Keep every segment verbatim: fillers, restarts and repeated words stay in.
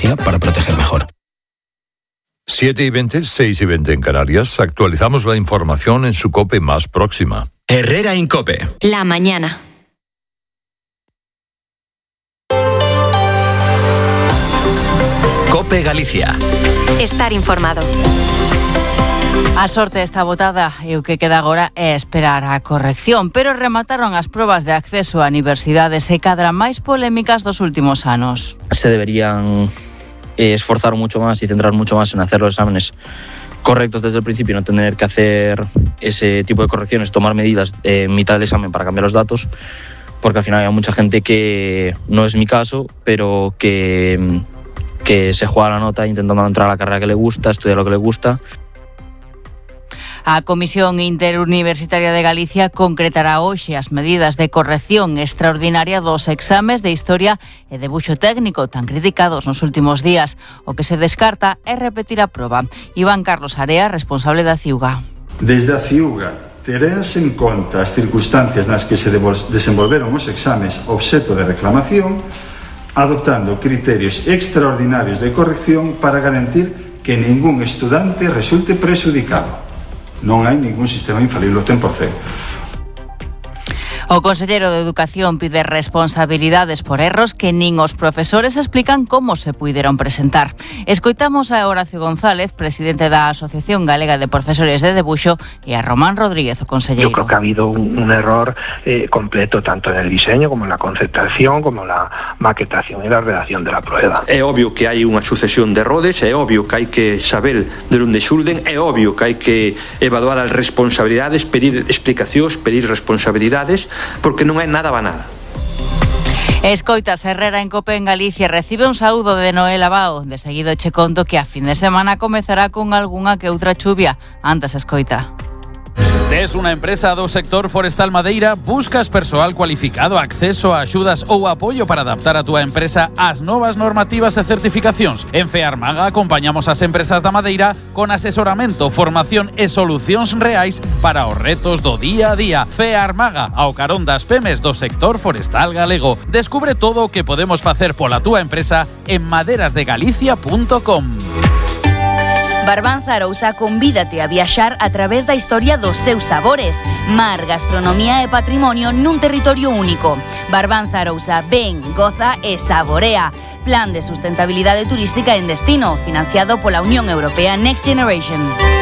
tecnología para proteger mejor. siete y veinte, seis y veinte en Canarias. Actualizamos la información en su COPE más próxima. Herrera Incope. La mañana. COPE Galicia. Estar informado. A sorte está botada e o que queda agora é esperar a corrección, pero remataron as probas de acceso a universidades e cadra máis polémicas dos últimos anos. Se deberían eh, esforzar mucho más y centrar mucho más en hacer los exámenes correctos desde el principio y no tener que hacer ese tipo de correcciones, tomar medidas en mitad del examen para cambiar los datos, porque al final hay mucha gente que, no es mi caso, pero que, que se juega la nota intentando entrar a la carrera que le gusta, estudiar lo que le gusta. A Comisión Interuniversitaria de Galicia concretará hoxe as medidas de corrección extraordinaria dos exames de Historia e Debuxo Técnico tan criticados nos últimos días. O que se descarta é repetir a proba. Iván Carlos Area, responsable da CIUGA. Desde a CIUGA terense en conta as circunstancias nas que se desenvolveron os exames obxecto de reclamación, adoptando criterios extraordinarios de corrección para garantir que ningún estudante resulte prexudicado. Non hai ningún sistema infalible cen por cento. O conselleiro de Educación pide responsabilidades por erros que nin os profesores explican como se puideron presentar. Escoitamos a Horacio González, presidente da Asociación Galega de Profesores de Debuxo, e a Román Rodríguez, o conselleiro. Yo creo que ha habido un, un error eh, completo tanto en el diseño como en la conceptación, como en la maquetación y la redacción de la prueba. É obvio que hai unha sucesión de errores, é obvio que hai que saber de onde xulden, é obvio que hai que evaluar as responsabilidades, pedir explicacións, pedir responsabilidades, porque non é nada banal. Escoitas, Herrera Incope en Galicia recibe un saúdo de Noel Abao. De seguido che conto que a fin de semana comezará con algunha que outra chuvia. Antes escoita. Tes unha empresa do sector forestal madeira, buscas persoal cualificado, acceso a axudas ou apoio para adaptar a túa empresa ás novas normativas e certificacións. En Fearmaga acompañamos as empresas da madeira con asesoramento, formación e solucións reais para os retos do día a día. Fearmaga, ao carón das pemes do sector forestal galego. Descubre todo o que podemos facer pola túa empresa en maderas de galicia punto com. Barbanza Arousa convídate a viaxar a través da historia dos seus sabores. Mar, gastronomía e patrimonio nun territorio único. Barbanza Arousa, ven, goza e saborea. Plan de sustentabilidade turística en destino, financiado pola Unión Europea Next Generation.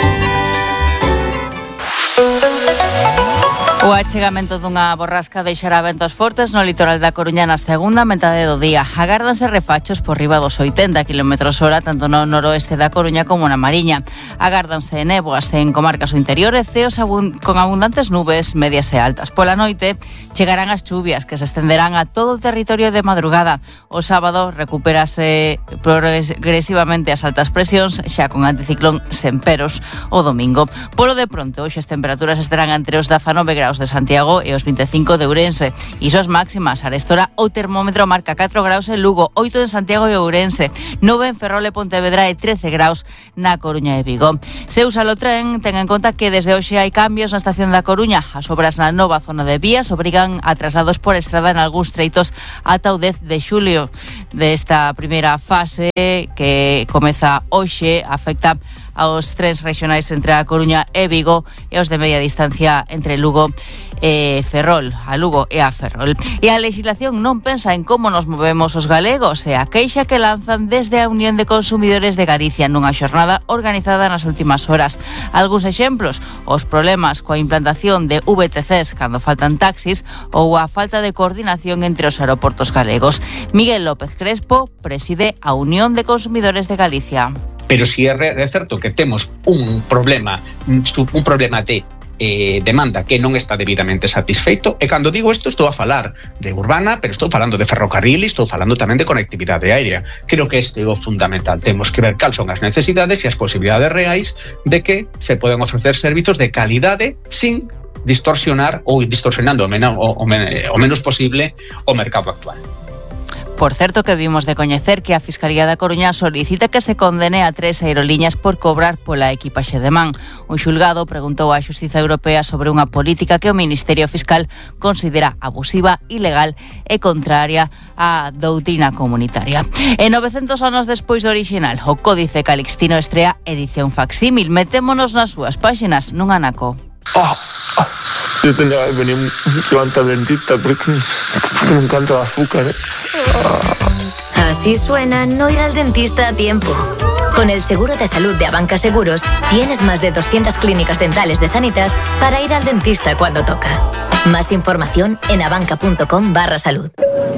O achegamento dunha borrasca deixará ventos fortes no litoral da Coruña na segunda metade do día. Agárdanse refachos por riba dos oitenta kilómetros hora tanto no noroeste da Coruña como na Mariña. Agárdanse néboas en comarcas do interior e ceos abund- con abundantes nubes medias e altas. Pola noite chegarán as chuvias que se estenderán a todo o territorio de madrugada. O sábado recupérase progresivamente as altas presións xa con anticiclón sen peros o domingo. Polo de pronto, hoxe as temperaturas estarán entre os dezanove graus de Santiago e os vinte e cinco de Ourense. Iso as máximas. Arestora o termómetro marca catro graus en Lugo, oito en Santiago e Ourense, nove en Ferrol e Pontevedra e trece graus na Coruña e Vigo. Se usa o tren, ten en conta que desde hoxe hai cambios na estación da Coruña. As obras na nova zona de vías obrigan a traslados por estrada en algúns treitos ata o dez de xulio. Desta primeira fase que comeza hoxe afecta aos trens regionais entre a Coruña e Vigo e os de media distancia entre Lugo e Ferrol, a Lugo e a Ferrol. E a legislación non pensa en como nos movemos os galegos e a queixa que lanzan desde a Unión de Consumidores de Galicia nunha xornada organizada nas últimas horas. Algúns exemplos, os problemas coa implantación de V T Cs cando faltan taxis ou a falta de coordinación entre os aeroportos galegos. Miguel López Crespo preside a Unión de Consumidores de Galicia. Pero si é, é certo que temos un problema, un problema de eh, demanda que non está debidamente satisfeito, e cando digo isto estou a falar de urbana, pero estou falando de ferrocarril e estou falando tamén de conectividade aérea. Creo que este é o fundamental. Temos que ver cal son as necesidades e as posibilidades reais de que se poden ofrecer servizos de calidade sin distorsionar ou distorsionando o, menos, o, o, o menos posible o mercado actual. Por certo, que vimos de coñecer que a Fiscalía da Coruña solicita que se condene a tres aerolíneas por cobrar pola equipaxe de man. Un xulgado preguntou á Xustiza Europea sobre unha política que o Ministerio Fiscal considera abusiva, ilegal e contraria á doutrina comunitaria. E novecentos anos despois do orixinal, o Códice Calixtino estrea edición facsímil. Metémonos nas súas páxinas nun anaco. Oh, oh. Yo tenía que venir mucho antes al dentista porque, porque me encanta el azúcar. ¿eh? Oh. Así suena no ir al dentista a tiempo. Con el seguro de salud de Abanca Seguros tienes más de doscientas clínicas dentales de Sanitas para ir al dentista cuando toca. Más información en abanca.com barra salud.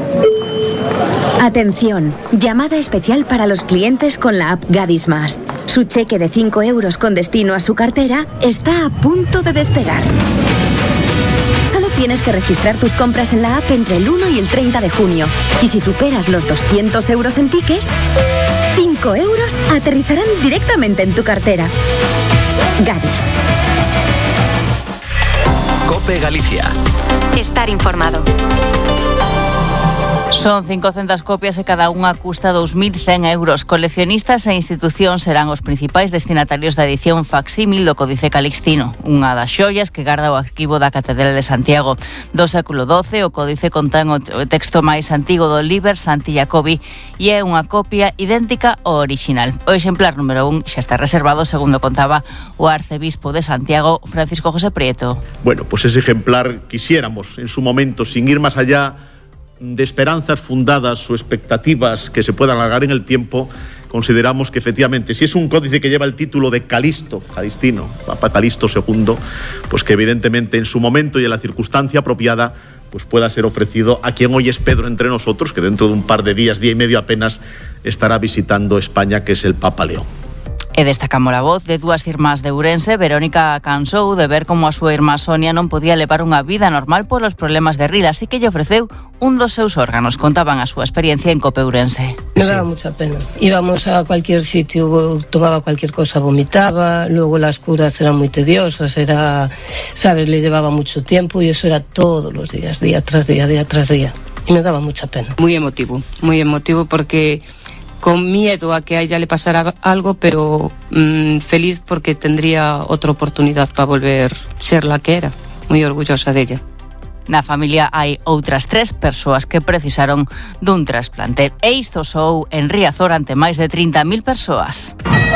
Atención, llamada especial para los clientes con la app Gadis Más. Su cheque de cinco euros con destino a su cartera está a punto de despegar. Solo tienes que registrar tus compras en la app entre el uno y el treinta de junio. Y si superas los doscientos euros en tickets, cinco euros aterrizarán directamente en tu cartera. Gadis. COPE Galicia. Estar informado. Son cincocentas copias e cada unha custa dous mil cen euros. Coleccionistas e institucións serán os principais destinatarios da edición facsímil do Códice Calixtino, unha das xoias que garda o arquivo da Catedral de Santiago. Do século doce, o Códice contén o texto máis antigo do Liber Santi Jacobi e é unha copia idéntica ao orixinal. O exemplar número un xa está reservado, segundo contaba o arcebispo de Santiago, Francisco José Prieto. Bueno, pues ese ejemplar quisiéramos en su momento, sin ir más allá de esperanzas fundadas o expectativas que se puedan alargar en el tiempo, consideramos que efectivamente, si es un códice que lleva el título de Calixto, Calixtino, Papa Calixto segundo, pues que evidentemente en su momento y en la circunstancia apropiada pues pueda ser ofrecido a quien hoy es Pedro entre nosotros, que dentro de un par de días, día y medio apenas, estará visitando España, que es el Papa León. E destacamos a voz de dúas irmás de Ourense. Verónica cansou de ver como a súa irmá Sonia non podía levar unha vida normal polos problemas de rila, así que lle ofreceu un dos seus órganos. Contaban a súa experiencia en COPE Ourense. Me daba mucha pena. Íbamos a cualquier sitio, tomaba cualquier cosa, vomitaba, luego las curas eran muy tediosas, era, sabes, le llevaba mucho tiempo y eso era todos los días, día tras día, día tras día. Y me daba mucha pena. Muy emotivo, muy emotivo porque con miedo a que a ella le pasara algo, pero mmm, feliz porque tendría otra oportunidad para volver a ser la que era. Muy orgullosa de ella. Na familia hai outras tres persoas que precisaron dun trasplante. E isto sou en Riazor ante máis de trinta mil persoas.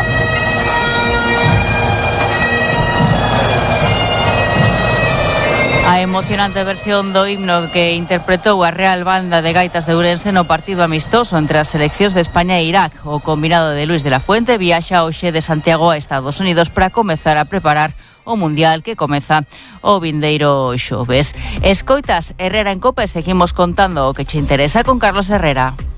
A emocionante versión do himno que interpretou a Real Banda de Gaitas de Ourense no partido amistoso entre as seleccións de España e Irak. O combinado de Luis de la Fuente viaxa hoxe de Santiago a Estados Unidos para comezar a preparar o Mundial que comeza o vindeiro xoves. Escoitas Herrera en COPE, seguimos contando o que che interesa con Carlos Herrera.